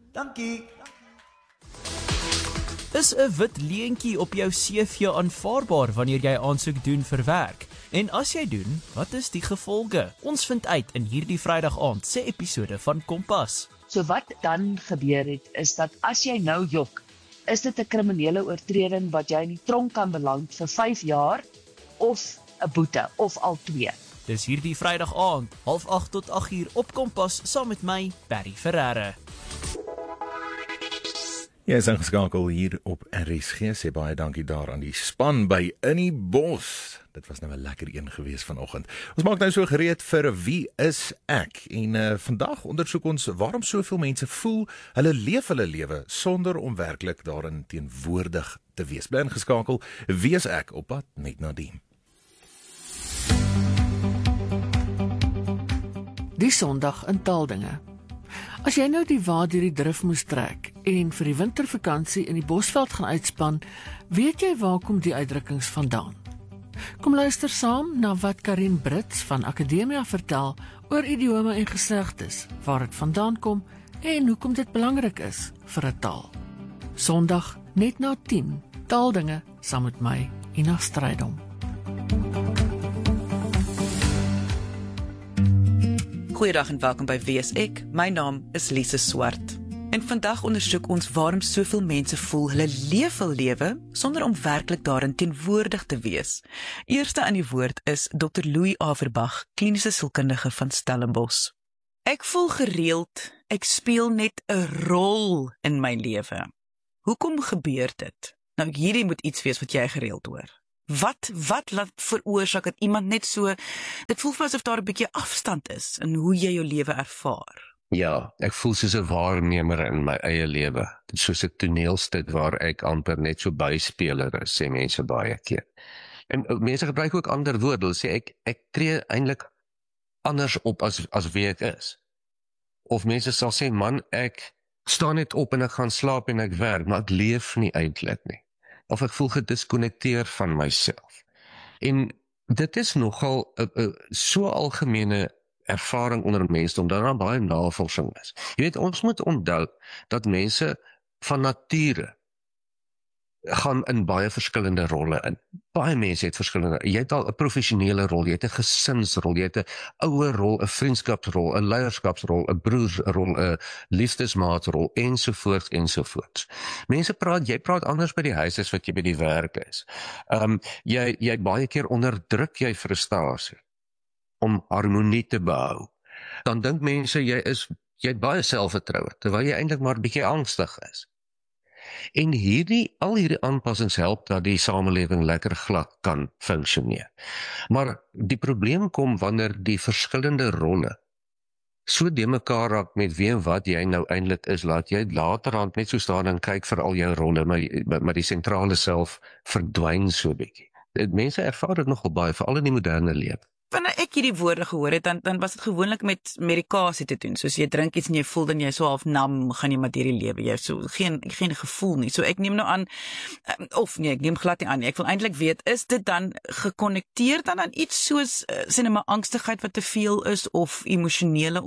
Dankie. Is 'n wit leentjie op jou CV aanvaarbaar wanneer jy aansoek doen vir werk? En as jy doen, wat is die gevolge? Ons vind uit in hierdie Vrydag aand se episode van Kompas. So wat dan gebeur het, is dat as jy nou jok, is dit 'n kriminele oortreding wat jy in die tronk kan beland vir 5 jaar of 'n boete, of al 2. Dis hierdie Vrydag aand, 7:30 tot 8:00 op Kompas, saam met my, Barry Ferreira. Jy is ingeskakel hier op RSG, sê baie dankie daar aan die span by In die Bos. Dit was nou 'n lekker een gewees vanoggend. Ons maak nou so gereed vir Wie is ek? En vandag ondersoek ons waarom soveel mense voel hulle leef hulle lewe sonder om werklik daarin teenwoordig te wees. Bly ingeskakel, Wie is ek? Op pad net na die. Die Sondag in Taaldinge. As jy nou die wa deur die drif moes trek en vir die wintervakansie in die Bosveld gaan uitspan, weet jy waar kom die uitdrukkings vandaan? Kom luister saam na wat Karin Brits van Akademia vertel oor idiome en gesegdes, waar dit vandaan kom en hoekom dit belangrik is vir 'n taal. Sondag net na 10, Taaldinge saam met my, Ina Strydom. Goeiedag en welkom by Wie is ek? My naam is Lise Swart. En vandag ondersoek ons waarom soveel mense voel hulle leef hul lewe sonder om werklik daarin teenwoordig te wees. Eerste aan die woord is Dr. Louis Averbag, kliniese sielkundige van Stellenbosch. Ek voel gereeld, ek speel net 'n rol in my lewe. Hoekom gebeur dit? Nou hierdie moet iets wees wat jy gereeld hoor. Wat laat veroorsaak dat iemand net so, dit voel vir asof daar 'n bietjie afstand is in hoe jy jou lewe ervaar? Ja, ek voel soos 'n waarnemer in my eie lewe. Dit is soos 'n toneelstuk waar ek amper net so byspeler is, sê mense baie keer. En mense gebruik ook ander woorde, hulle sê ek tree eintlik anders op as wie ek is. Of mense sal sê, man, ek staan net op en ek gaan slaap en ek werk, maar ek leef nie eintlik nie. Of ek voel gediskonnekteer van myself. En dit is nogal 'n so algemene ervaring onder mense, omdat daar baie navorsing is. Jy weet, ons moet onthou dat mense van nature gaan in baie verskillende rolle in. Baie mense het verskillende, jy het al 'n professionele rol, jy het 'n gesinsrol, jy het 'n ouer rol, 'n vriendskapsrol, 'n leierskapsrol, 'n broersrol, 'n liefdesmaatrol, ensovoorts. Mense jy praat anders by die huis as wat jy by die werk is. Jy baie keer onderdruk jy frustrasie om harmonie te behou. Dan dink mense jy het baie selfvertroue, terwyl jy eintlik maar 'n bietjie angstig is. En al hierdie aanpassings help dat die samelewing lekker glad kan funksioneer. Maar die probleem kom wanneer die verskillende rolle so de mekaar raak met wie en wat jy nou eintlik is, laat jy laterhand net so staan en kyk vir al jou rolle, maar die sentrale self verdwyn so 'n bietjie. Mense ervaar dit nogal baie, veral in die moderne lewe. Wanneer ek hierdie woorde gehoor het, dan was dit gewoonlik met medikasie te doen. Soos jy drink iets en jy voel dan jy so half nam, gaan jy maar deur die lewe. Jy so geen gevoel nie. So ek neem nou aan, ek neem glad nie aan nie. Ek wil eintlik weet, is dit dan gekonnekteer dan aan iets soos sê net maar angstigheid wat te veel is, of emosionele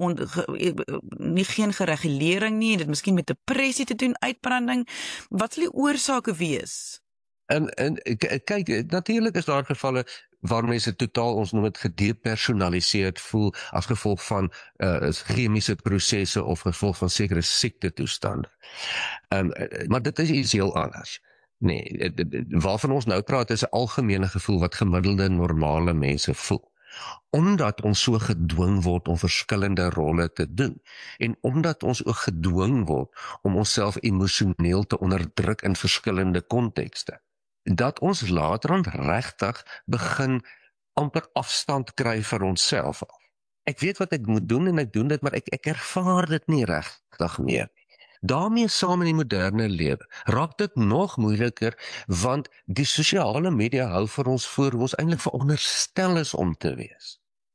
geen geregulering nie, dit miskien met depressie te doen, uitbranding. Wat sal die oorsake wees? En kyk, natuurlik is daar gevalle waar mense totaal, ons noem dit gedepersonaliseerd voel, as gevolg van chemiese prosesse of gevolg van sekere siektetoestande. Maar dit is iets heel anders. Nee, waarvan ons nou praat is 'n algemene gevoel wat gemiddelde normale mense voel. Omdat ons so gedwing word om verskillende rolle te doen, en omdat ons ook gedwing word om onsself emosioneel te onderdruk in verskillende kontekste, dat ons laterand regtig begin amper afstand kry vir onsself af. Ek weet wat ek moet doen en ek doen dit, maar ek ervaar dit nie regtig meer. Daarmee saam in die moderne lewe raak dit nog moeiliker, want die sosiale media hou vir ons voor hoe ons eintlik veronderstel is om te wees.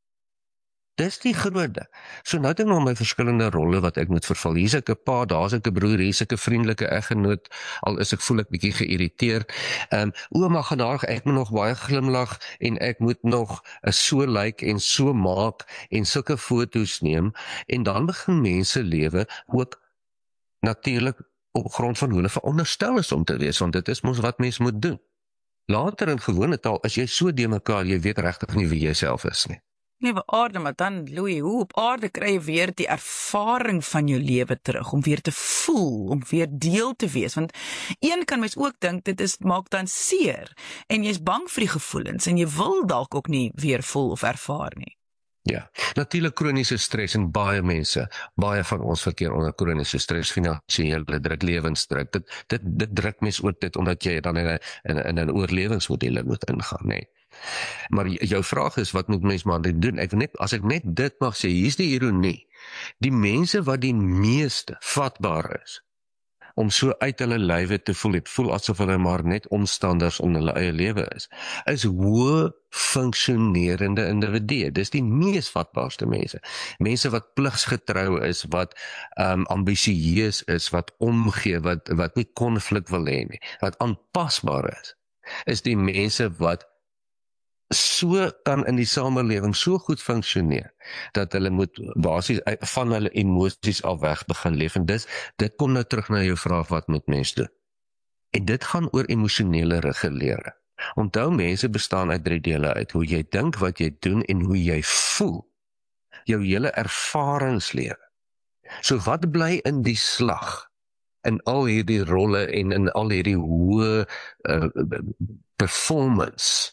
Dis die groot ding. So nou dink ek my verskillende rolle wat ek moet vervul. Hier's ek 'n pa, daar's ek 'n broer, hier's ek 'n vriendelike eggenoot, al is ek voel ek bietjie geïrriteerd. Ouma genadig, ek moet nog baie glimlag en ek moet nog so lyk en so maak en sulke foto's neem, en dan begin mense lewe ook natuurlik op grond van hoe hulle veronderstel is om te wees, want dit is mos wat mens moet doen. Later in gewone taal, as jy so de mekaar, jy weet regtig nie wie jy self is nie. Nee, op aarde, maar dan, Louis, hoe op aarde kry jy weer die ervaring van jou lewe terug, om weer te voel, om weer deel te wees, want een kan mens ook dink, dit maak dan seer, en jy's bang vir die gevoelens, en jy wil dalk ook nie weer voel of ervaar nie. Ja, natuurlik kroniese stres en baie van ons verkeer onder kroniese stres, finansiële druk, lewensdruk, dit druk mens ook dit, omdat jy dan in 'n oorlewingsmodelle moet ingaan, nee. Maar jou vraag is, wat moet mens maar dit doen? As ek net dit mag sê, hier is die ironie. Die mense wat die meeste vatbaar is, om so uit hulle lywe te voel, het voel asof hulle maar net omstanders om hulle eie lewe is hoë funksionerende individue. Dis die mees vatbaarste mense. Mense wat pligsgetrou is, wat ambisieus is, wat omgee, wat nie konflik wil hê nie, wat aanpasbaar is die mense wat so kan in die samelewing so goed funksioneer, dat hulle moet basies van hulle emosies al weg begin leef, en dit kom nou terug na jou vraag, wat moet mens doen? En dit gaan oor emosionele regulering. Onthou, mense bestaan uit 3 dele uit, hoe jy dink, wat jy doen, en hoe jy voel. Jou hele ervaringslewe. So wat bly in die slag, in al hierdie rolle, en in al hierdie hoë performance,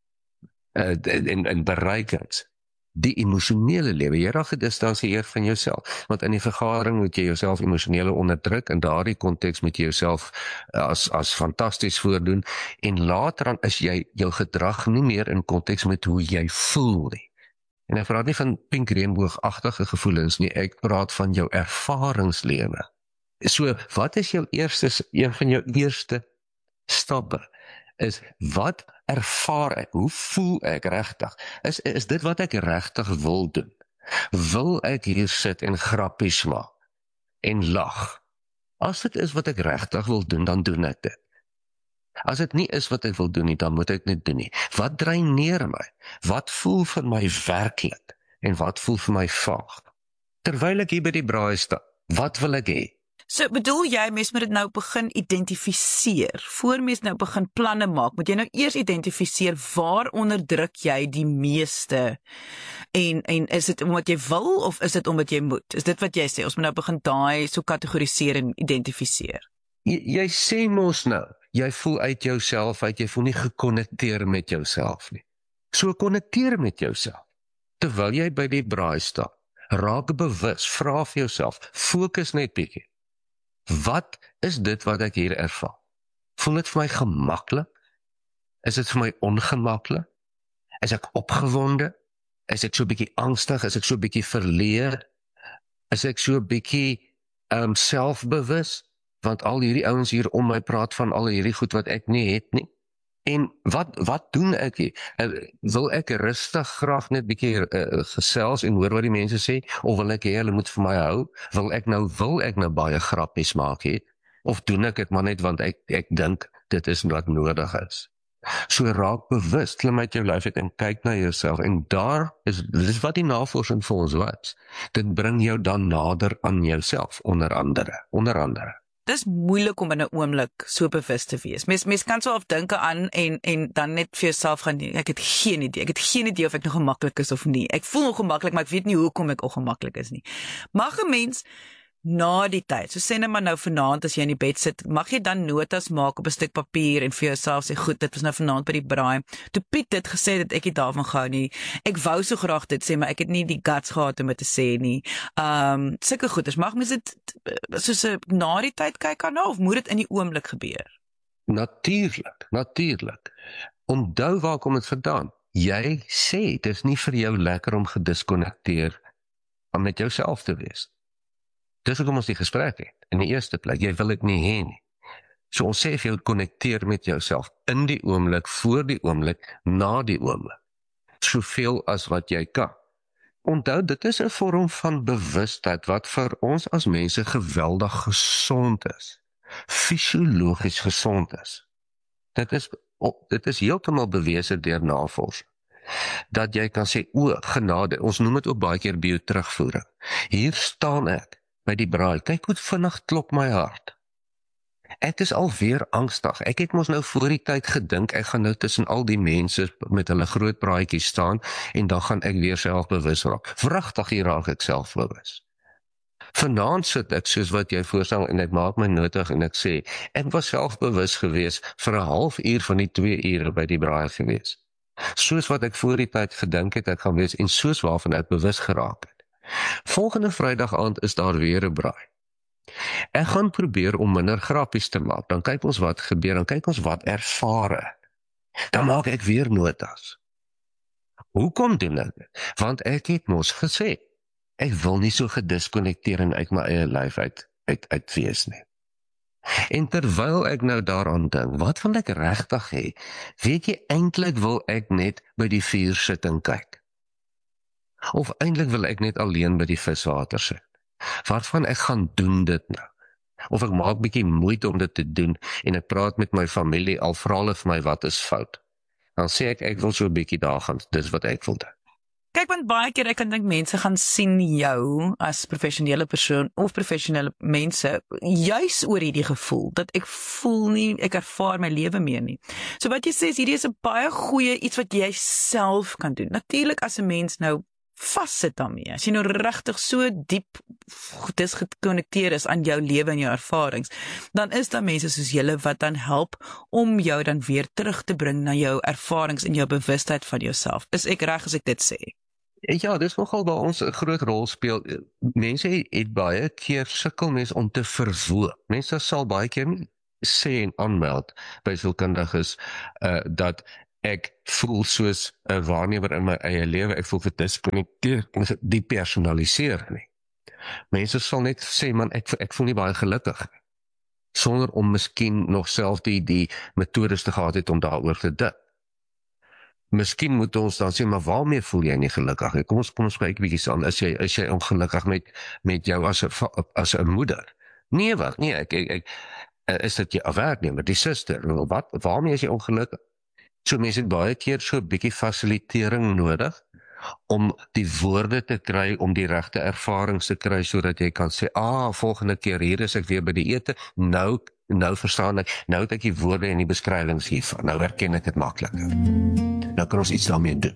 en bereikings, die emosionele lewe, jy raak gedistansieer van jouself, want in die vergadering moet jy jouself emosionele onderdruk, in daardie konteks moet jy jouself as fantasties voordoen, en later dan is jy jou gedrag nie meer in konteks met hoe jy voel nie. En ek praat nie van pink reënboogagtige gevoelens nie, ek praat van jou ervaringslewe. So, wat is een van jou eerste stappe? Is, wat ervaar ek, hoe voel ek regtig? Is dit wat ek regtig wil doen? Wil ek hier sit en grappies maak en lag? As dit is wat ek regtig wil doen, dan doen ek dit. As dit nie is wat ek wil doen nie, dan moet ek dit doen nie. Wat dreineer my? Wat voel vir my werklik? En wat voel vir my vaag? Terwyl ek hier by die braai sta, wat wil ek hê? So bedoel jy, mens moet dit nou begin identifiseer, voor mens nou begin planne maak, moet jy nou eers identifiseer, waaronder druk jy die meeste, en is dit omdat jy wil, of is dit omdat jy moet? Is dit wat jy sê, ons moet nou begin daai so kategoriseer en identifiseer? Jy sê mos nou, jy voel uit jouself uit, jy voel nie gekonnekteer met jouself nie. So konnekteer met jouself, terwyl jy by die braai sta, raak bewus, vra vir jouself, fokus net bietjie. Wat is dit wat ek hier ervaar? Voel dit vir my gemaklik? Is dit vir my ongemaklik? Is ek opgewonde? Is ek so 'n bietjie angstig? Is ek so 'n bietjie verleer? Is ek so 'n bietjie selfbewus? Want al hierdie ouens hier om my praat van al hierdie goed wat ek nie het nie. En wat doen ek hier? Wil ek rustig graag net bietjie gesels en hoor wat die mense sê, of wil ek hê hulle moet vir my hou? Wil ek nou baie grappies maak hier? Of doen ek dit maar net want ek dink dit is wat nodig is? So raak bewus, klim uit jou lyf uit en kyk na jouself, en dit is wat die navorsing vir ons wys. Dit bring jou dan nader aan jouself, onder andere. Dis moeilik om in 'n oomblik so bewus te wees. Mens kan so afdink aan en dan net vir jouself gaan, ek het geen idee of ek nog gemaklik is of nie. Ek voel ongemaklik, maar ek weet nie hoekom ek ongemaklik is nie. Mag 'n mens na die tyd, so sê net maar nou vanaand as jy in die bed sit, mag jy dan notas maak op 'n stuk papier en vir jouself sê, goed, dit was nou vanaand by die braai. Toe Piet dit gesê het, ek het daarvan gehou nie. Ek wou so graag dit sê, maar ek het nie die guts gehad om dit te sê nie. Sulke goeders, mag mens dit soos na die tyd kyk aan, of moet dit in die oomblik gebeur? Natuurlik. Onthou waar kom dit vandaan? Jy sê, dit is nie vir jou lekker om gediskonnekteer om met jouself te wees. Dis hoekom ons die gesprek het, in die eerste plek, jy wil dit nie hê nie. So ons sê vir jou, connecteer met jouself, in die oomblik, voor die oomblik, na die oomblik, soveel as wat jy kan. Onthou, dit is 'n vorm van bewustheid, wat vir ons as mense geweldig gesond is, fisiologies gesond is. Dit is heeltemal bewese deur navorsing, dat jy kan sê, o, genade, ons noem dit ook baie keer bio-terugvoering. Hier staan ek, by die braai, kyk hoe vinnig klop my hart. Ek is alweer angstig. Ek het mos nou voor die tyd gedink, ek gaan nou tussen al die mense met hulle groot braaitjies staan, en dan gaan ek weer selfbewus raak. Wragtig hier raak ek selfbewus. Vanaand sit ek soos wat jy voorstel, en ek maak my notig en ek sê, ek was selfbewus gewees vir 'n halfuur van die 2 ure by die braai gewees. Soos wat ek voor die tyd gedink het ek gaan wees, en soos waarvan ek bewus geraak het. Volgende Vrydag aand is daar weer 'n braai. Ek gaan probeer om minder grappies te maak, dan kyk ons wat gebeur, dan kyk ons wat ervaar ek. Dan maak ek weer notas. Hoekom doen ek dit? Want ek het mos gesê, ek wil nie so gediskonnekteer en uit my eie lyf uit wees nie. En terwyl ek nou daaraan dink, wat wil ek regtig hê? Weet jy, eintlik wil ek net by die vuur sit en kyk. Of eintlik wil ek net alleen by die viswater sit. Waarvan ek gaan doen dit nou? Of ek maak bietjie moeite om dit te doen, en ek praat met my familie, al vra hulle vir my wat is fout. Dan sê ek wil so 'n bietjie daar gaan, dis wat ek wil doen. Kyk, want baie keer ek kan dink mense gaan sien jou as professionele persoon of professionele mense juis oor hierdie gevoel, dat ek voel nie, ek ervaar my lewe meer nie. So wat jy sê is, hierdie is 'n baie goeie iets wat jy self kan doen. Natuurlik as 'n mens nou vassit daarmee, as jy nou regtig so diep disgekonnekteer is aan jou lewe en jou ervarings, dan is daar mense soos julle wat dan help om jou dan weer terug te bring na jou ervarings en jou bewustheid van jouself. Is ek reg as ek dit sê? Ja, dis nogal waar ons 'n groot rol speel. Mense het baie keer sukkel mense om te verwoord. Mense sal baie keer sê en aanmeld by sielkundiges dat ek voel soos 'n waarnemer in my eie lewe, ek voel gedisconnecteer, depersonaliseer nie. Mense sal net sê, man, ek voel nie baie gelukkig, sonder om miskien nog self die metodes te gehad het om daaroor te dink. Miskien moet ons dan sê, maar waarmee voel jy nie gelukkig? Kom ons kyk 'n bietjie staan, is jy ongelukkig met jou as 'n moeder? Nee, wag, nee, ek is dit jou werknemer, die suster, waarmee is jy ongelukkig? So mense het baie keer so 'n bietjie fasilitering nodig om die woorde te kry, om die regte ervarings te kry, sodat jy kan sê, volgende keer hier is ek weer by die ete, nou verstaan ek, nou het ek die woorde en die beskrywings hiervan, nou herken ek dit makliker. Nou kan ons iets daarmee doen.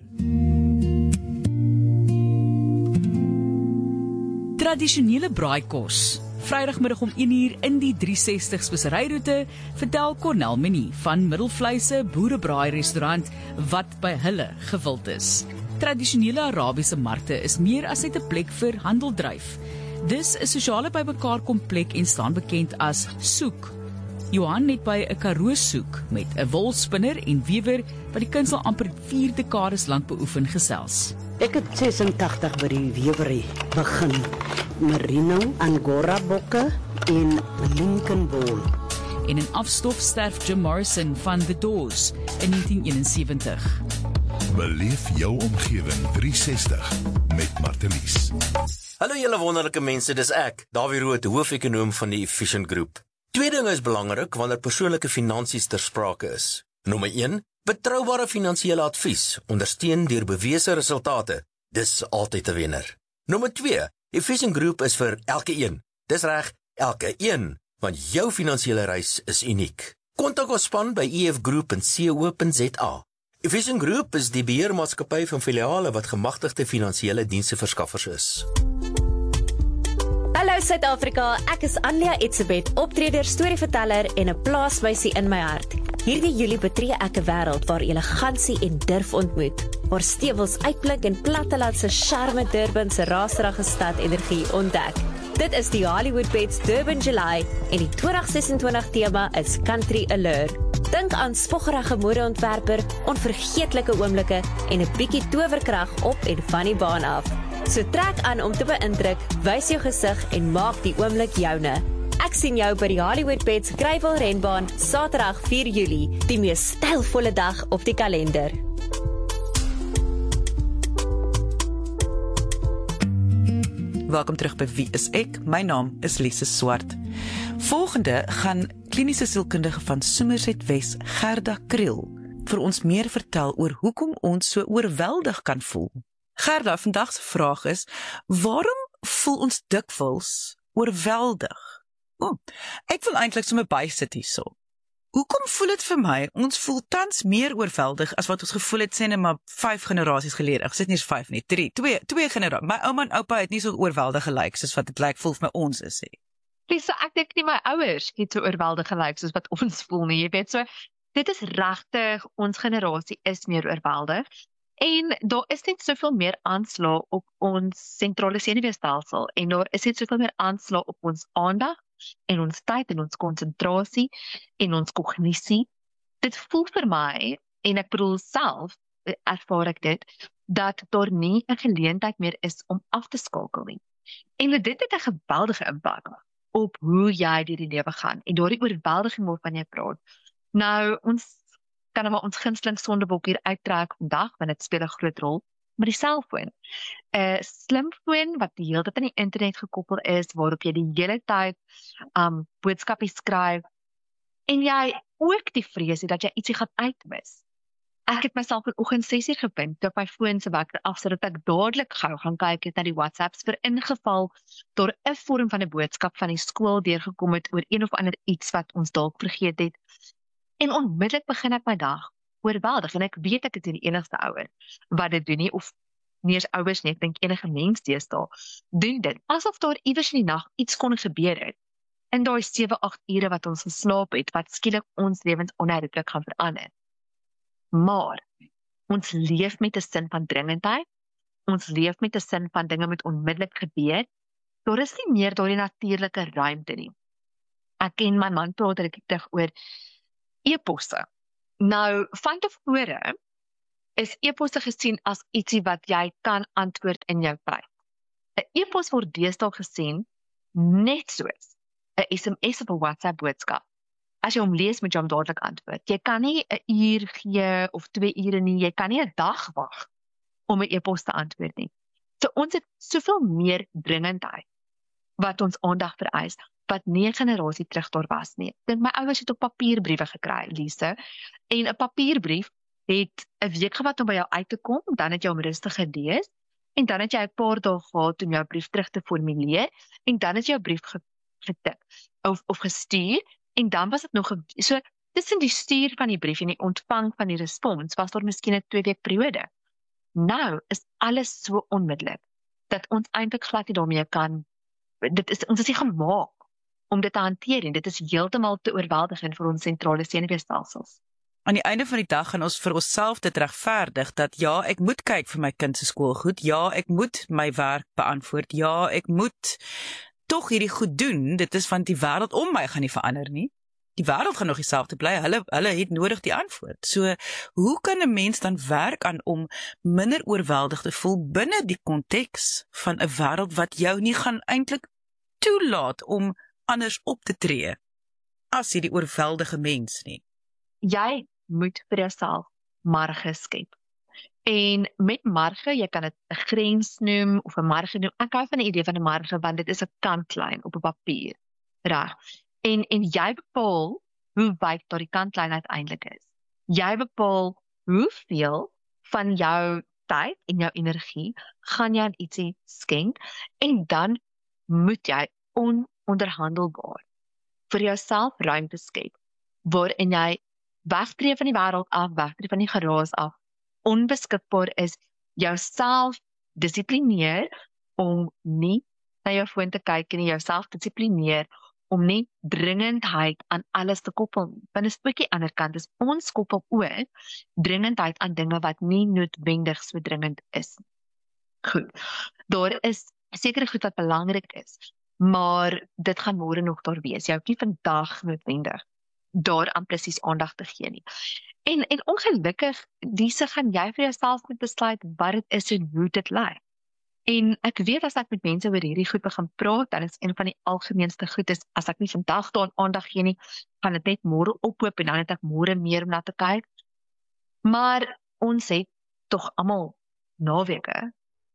Tradisionele braaikos. Vrydagmiddag om 1uur in die 360 speseryroete vertel Cornel Menie van Middelvleise Boerebraai restaurant wat by hulle gewild is. Tradisionele Arabiese markte is meer as net 'n plek vir handeldryf. Dis 'n sosiale bymekaarkom plek en staan bekend as soek. Johan het by 'n Karoo soek met 'n wolspinner en wewer wat die kuns al amper 4 dekades lank beoefen gesels. Ek het 86 by die wewery begin. Merino, Angora bokke en Lincoln wool. En in afstof sterf Jim Morrison van The Doors in 1971. Beleef jou omgewing 360 met Martelies. Hallo julle wonderlike mense, dis ek, Dawie Rood, hoofekonoom van die Efficient Group. 2 dinge is belangrik wanneer persoonlike finansies ter sprake is. Nommer 1, betroubare finansiële advies, ondersteun deur bewese resultate. Dis altyd 'n wenner. Nommer 2, Efficient Group is vir elke een. Dis reg, elke een, want jou finansiële reis is uniek. Kontak ons span by efgroup.co.za. Efficient Group is die beheermaatskappy van filiale wat gemagtigde finansiële diensverskaffers is. Hallo Suid-Afrika, ek is Anlia Etzebeth, optreder, storieverteller en 'n plaasmeisie in my hart. Hierdie Julie betree ek 'n wêreld waar elegansie en durf ontmoet, waar stewels uitblink en plattelandse charme Durban se raserige stad energie ontdek. Dit is die Hollywood Bets Durban July en die 2026 tema is Country Allure. Dink aan spoggerige modeontwerper, onvergeetlike oomblikke en 'n bietjie towerkrag op en van die baan af. So trek aan om te beïndruk, wys jou gesig en maak die oomblik joune. Ek sien jou by die Hollywood Bets Greyville renbaan Saterdag 4 Julie, die mees stylvolle dag op die kalender. Welkom terug by Wie is ek? My naam is Lise Swart. Volgende gaan kliniese sielkundige van Somerset Wes, Gerda Kriel, vir ons meer vertel oor hoekom ons so oorweldig kan voel. Gerda, vandag se vraag is, waarom voel ons dikwels oorweldig. Ek wil eintlik sommer bysit hierso. Hoekom voel dit vir my, ons voel tans meer oorweldig as wat ons gevoel het, sê net maar 5 generasies gelede. Ek sê nie eens 5 nie, 2 generasies. My ouma en oupa het nie so oorweldig gelyk soos wat dit lyk voel vir my ons is hè. Lisa, ek dink nie my ouers het so oorweldig gelyk soos wat ons voel nie. Jy weet so, dit is regtig, ons generasie is meer oorweldig. En daar is net soveel meer aanslag op ons sentrale senuweestelsel en daar is net soveel meer aanslag op ons aandag en ons tyd en ons konsentrasie en ons kognisie. Dit voel vir my, en ek bedoel self, ervaar ek dit, dat daar nie 'n geleentheid meer is om af te skakel nie. En dit het 'n geweldige impak op hoe jy deur die lewe gaan en daardie oorweldiging waarvan jy praat. Nou, ons kan maar ons gunsteling sondebok hier uittrek vandag, want dit speel 'n groot rol, maar die selfoon. 'n Slimfoon wat die hele tyd aan die internet gekoppel is, waarop jy die hele tyd boodskappe skryf, en jy ook die vrees het dat jy ietsie gaan uitmis. Ek het myself vanoggend 6 uur gevind, toe op my foon se wekker af, sodat ek dadelik gou gaan kyk het na die WhatsApps vir ingeval daar 'n vorm van 'n boodskap van die skool deurgekom het oor een of ander iets wat ons dalk vergeet het. En onmiddellik begin ek my dag oorweldig, en ek weet ek is nie die enigste ouer wat dit doen nie, of nie eens ouers nie, ek dink enige mens deesdae doen dit, asof daar iewers in die nag iets kon gebeur het, in daai 7-8 ure wat ons geslaap het, wat skielik ons lewens onherroepelik gaan verander. Maar, ons leef met 'n sin van dringendheid, ons leef met 'n sin van dinge moet onmiddellik gebeur, daar is nie meer daardie natuurlike ruimte nie. Ek ken my man praat terug oor e-posse. Nou, van tevore is e-posse gesien as ietsie wat jy kan antwoord in jou tyd. 'n E-pos word deesdae gesien net soos 'n SMS of 'n WhatsApp boodskap. As jy hom lees, moet jy hom dadelik antwoord. Jy kan nie 'n uur gee of 2 ure nie, jy kan nie 'n dag wag om 'n e-pos te antwoord nie. So ons het soveel meer dringendheid wat ons aandag vereis, wat nie 'n generasie terug daar was nie. Ek dink my ouers het op papierbriewe gekry, Lise, en 'n papierbrief het 'n week gehad om by jou uit te kom, dan het jy hom rustig gelees, en dan het jy 'n paar dae gehad om jou brief terug te formuleer, en dan het jy jou brief getik of gestuur, en dan was dit nog so tussen die stuur van die brief en die ontvang van die respons was daar miskien 'n 2-week periode. Nou is alles so onmiddellik dat ons eintlik glad nie daarmee kan. Ons is nie gemaak om dit te hanteer en dit is heeltemal te oorweldigend vir ons sentrale senuweestelsels. Aan die einde van die dag gaan ons vir onsself dit regverdig dat ja, ek moet kyk vir my kind se skoolgoed, ja, ek moet my werk beantwoord, ja, ek moet tog hierdie goed doen, dit is want die wêreld om my gaan nie verander nie. Die wêreld gaan nog dieselfde bly, hulle het nodig die antwoord. So, hoe kan 'n mens dan werk aan om minder oorweldig te voel binne die konteks van 'n wêreld wat jou nie gaan eintlik toelaat om anders op te tree as hierdie oorweldige mens nie? Jy moet vir jouself marge skep. En met marge, jy kan dit 'n grens noem of 'n marge noem. Ek hou van die idee van 'n marge want dit is 'n kantlyn op 'n papier. Reg. En jy bepaal hoe wyd daardie kantlyn uiteindelik is. Jy bepaal hoeveel van jou tyd en jou energie gaan jy aan ietsie skenk, en dan moet jy ononderhandelbaar vir jouself ruimte skep waarin jy wegtree van die wêreld af, wegtree van die geraas af, onbeskikbaar is, jouself dissiplineer om nie na jou foon te kyk en jouself dissiplineer om nie dringendheid aan alles te koppel. Want is ook die ander kant, is ons koppel ook dringendheid aan dinge wat nie noodwendig so dringend is. Goed, daar is sekere goed wat belangrik is, maar dit gaan môre nog daar wees. Jy hoef nie vandag noodwendig daaraan presies aandag te gee nie. En ongelukkig, diese gaan jy vir jouself moet besluit wat dit is en hoe dit lyk. En ek weet as ek met mense oor hierdie goed begin praat, dan is een van die algemeenste goed is, as ek nie vandag daaraan aandag gee nie, gaan dit net môre ophoop en dan het ek môre meer om na te kyk. Maar ons het tog almal naweke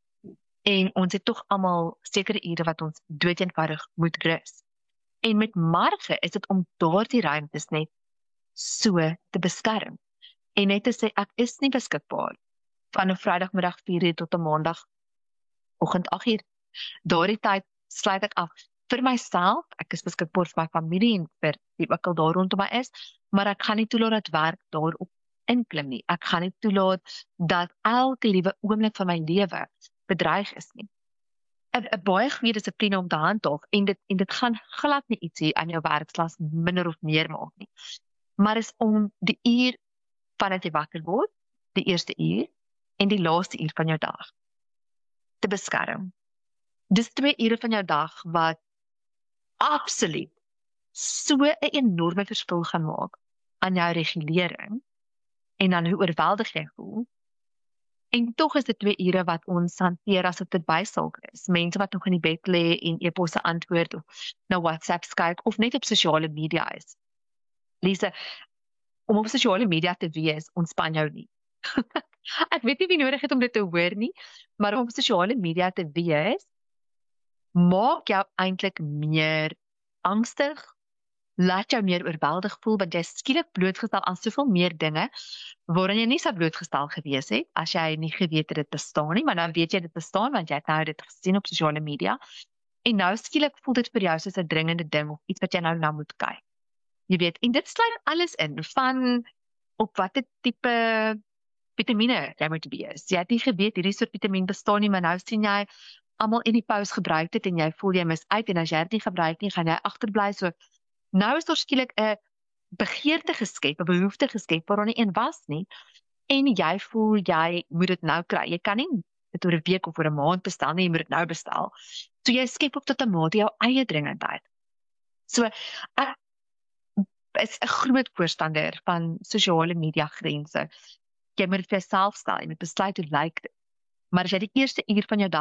en ons het tog almal sekere ure wat ons doeteenvoudig moet rus. En met marge is dit om daardie ruimtes net so te beskerm. En net te sê, ek is nie beskikbaar van 'n Vrydagmiddag 4 uur tot 'n Maandag oggend 8 uur. Daardie tyd sluit ek af vir myself, ek is beskikbaar vir my familie en vir wie ook al daar rondom my is, maar ek gaan nie toelaat dat werk daarop inklim nie. Ek gaan nie toelaat dat elke liewe oomblik van my lewe bedreig is nie. 'n Baie goeie dissipline om te handhaaf en dit gaan glad nie ietsie aan jou werkslas minder of meer maak nie. Maar is om die uur vandat jy wakker word, die eerste uur en die laaste uur van jou dag te beskerm. Dis 2 ure van jou dag wat absoluut so 'n enorme verskil gaan maak aan jou regulering en aan hoe oorweldig jy voel. En tog is dit 2 ure wat ons hanteer asof dit bysalk is. Mense wat nog in die bed lê en e-posse antwoord of na WhatsApp kyk of net op sosiale media is. Lise, om op sosiale media te wees, ontspan jou nie. Ek weet nie wie nodig het om dit te hoor nie, maar om op sosiale media te wees, maak jou eintlik meer angstig, laat jou meer oorweldig voel, want jy is skielik blootgestel aan soveel meer dinge, waaraan jy nie sou blootgestel gewees het, as jy nie geweet het dit bestaan nie, maar nou weet jy dit bestaan, want jy het nou dit gesien op sosiale media, en nou skielik voel dit vir jou soos 'n dringende ding, of iets wat jy nou moet kyk. Jy weet, en dit sluit alles in, van op watter tipe vitamine jy moet wees. Jy het nie geweet hierdie soort vitamien bestaan nie, maar nou sien jy almal in die pause gebruik dit en jy voel jy mis uit en as jy dit nie gebruik nie, gaan jy agterbly. So nou is daar skielik 'n begeerte geskep, 'n behoefte geskep waar daar nie een was nie en jy voel jy moet dit nou kry. Jy kan nie dit oor 'n week of oor 'n maand bestel nie, jy moet dit nou bestel. So jy skep op tot 'n mate jou eie dringendheid. So ek is 'n groot voorstander van sosiale media grense. Jy moet dit vir jouself stel, jy moet besluit hoe lyk dit. Maar as jy die eerste uur van jou dag